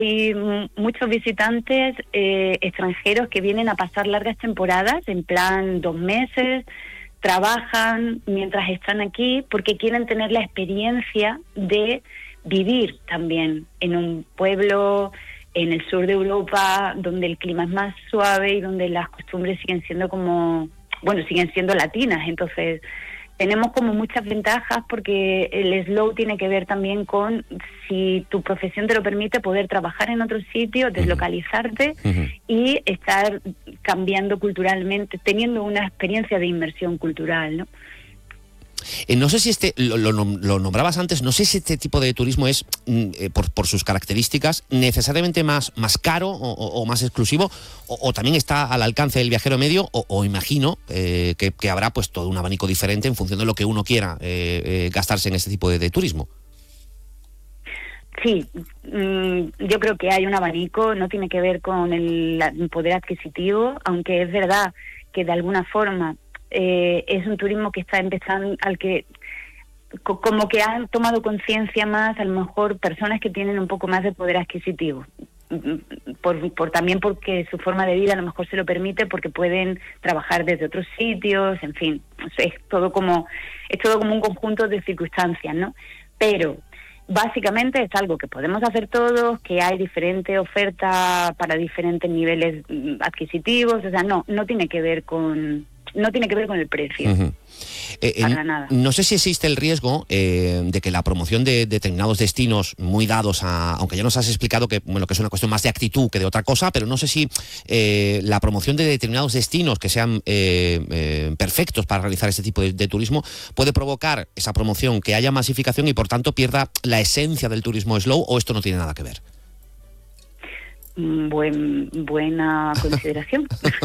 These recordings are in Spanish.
hay muchos visitantes extranjeros que vienen a pasar largas temporadas, en plan 2 meses, trabajan mientras están aquí porque quieren tener la experiencia de vivir también en un pueblo en el sur de Europa, donde el clima es más suave y donde las costumbres siguen siendo siguen siendo latinas. Entonces, tenemos como muchas ventajas porque el slow tiene que ver también con, si tu profesión te lo permite, poder trabajar en otro sitio, deslocalizarte y estar cambiando culturalmente, teniendo una experiencia de inmersión cultural, ¿no? No sé si lo nombrabas antes, no sé si este tipo de turismo es, por sus características, necesariamente más caro o más exclusivo, o también está al alcance del viajero medio, o imagino que habrá pues todo un abanico diferente en función de lo que uno quiera gastarse en este tipo de turismo. Sí, yo creo que hay un abanico, no tiene que ver con el poder adquisitivo, aunque es verdad que de alguna forma es un turismo que está empezando, al que como que han tomado conciencia más, a lo mejor personas que tienen un poco más de poder adquisitivo, también porque su forma de vida a lo mejor se lo permite, porque pueden trabajar desde otros sitios, en fin, es todo como un conjunto de circunstancias, ¿no? Pero básicamente es algo que podemos hacer todos, que hay diferente oferta para diferentes niveles adquisitivos, o sea, no tiene que ver con el precio. Para nada. No sé si existe el riesgo de que la promoción de determinados destinos muy dados aunque ya nos has explicado que es una cuestión más de actitud que de otra cosa, pero no sé si la promoción de determinados destinos que sean perfectos para realizar este tipo de turismo puede provocar esa promoción, que haya masificación y por tanto pierda la esencia del turismo slow, o esto no tiene nada que ver. Buena consideración.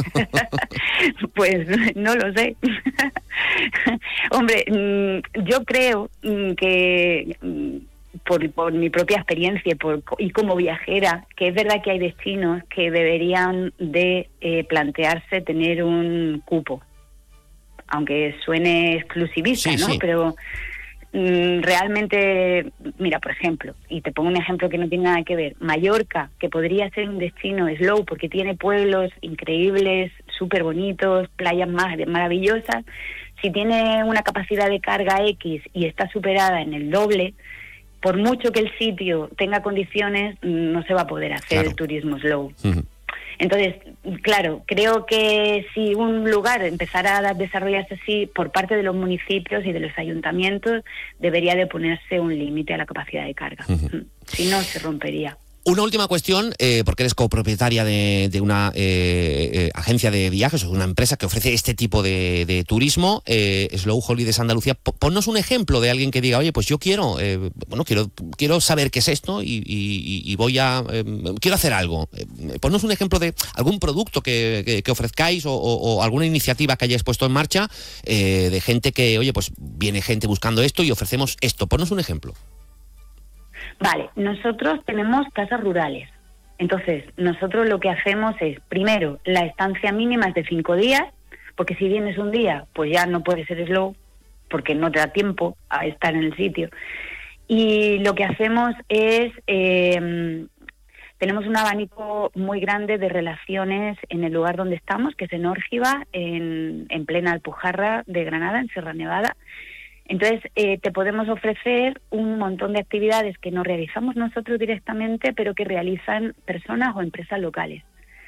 Pues no lo sé. Hombre, yo creo que por mi propia experiencia y como viajera, que es verdad que hay destinos que deberían de plantearse tener un cupo, aunque suene exclusivista, sí, ¿no? Sí. Pero realmente, mira, por ejemplo, y te pongo un ejemplo que no tiene nada que ver, Mallorca, que podría ser un destino slow porque tiene pueblos increíbles, súper bonitos, playas más maravillosas, si tiene una capacidad de carga X y está superada en el doble, por mucho que el sitio tenga condiciones, no se va a poder hacer el turismo slow. Entonces, claro, creo que si un lugar empezara a desarrollarse así por parte de los municipios y de los ayuntamientos, debería de ponerse un límite a la capacidad de carga. Si no, se rompería. Una última cuestión, porque eres copropietaria de una agencia de viajes o de una empresa que ofrece este tipo de turismo, Slow Holidays Andalucía. Ponnos un ejemplo de alguien que diga, oye, pues yo quiero saber qué es esto y quiero hacer algo. Ponnos un ejemplo de algún producto que ofrezcáis o alguna iniciativa que hayáis puesto en marcha de gente que, oye, pues viene gente buscando esto y ofrecemos esto. Ponnos un ejemplo. Vale, nosotros tenemos casas rurales. Entonces, nosotros lo que hacemos es, primero, la estancia mínima es de 5 días, porque si vienes un día, pues ya no puede ser slow, porque no te da tiempo a estar en el sitio. Y lo que hacemos es, tenemos un abanico muy grande de relaciones en el lugar donde estamos, que es en Órgiva, en plena Alpujarra de Granada, en Sierra Nevada. Entonces, te podemos ofrecer un montón de actividades que no realizamos nosotros directamente, pero que realizan personas o empresas locales.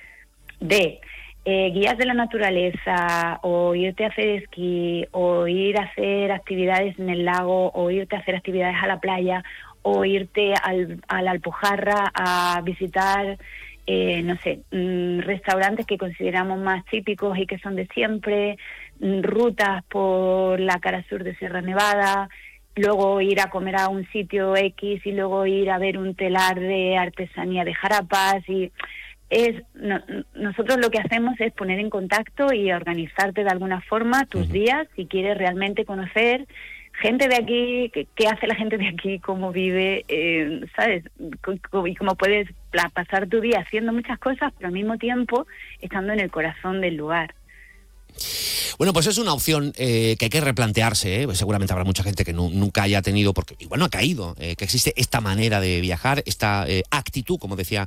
Guías de la naturaleza, o irte a hacer esquí, o ir a hacer actividades en el lago, o irte a hacer actividades a la playa, o irte a la Alpujarra a visitar, restaurantes que consideramos más típicos y que son de siempre, rutas por la cara sur de Sierra Nevada, luego ir a comer a un sitio X y luego ir a ver un telar de artesanía de jarapas. Y nosotros lo que hacemos es poner en contacto y organizarte de alguna forma tus días, si quieres realmente conocer gente de aquí, qué hace la gente de aquí, cómo vive, ¿sabes? Y cómo puedes pasar tu día haciendo muchas cosas, pero al mismo tiempo estando en el corazón del lugar. Bueno, pues es una opción que hay que replantearse, ¿eh? Pues seguramente habrá mucha gente que nunca haya tenido, porque igual no ha caído, que existe esta manera de viajar, esta actitud, como decía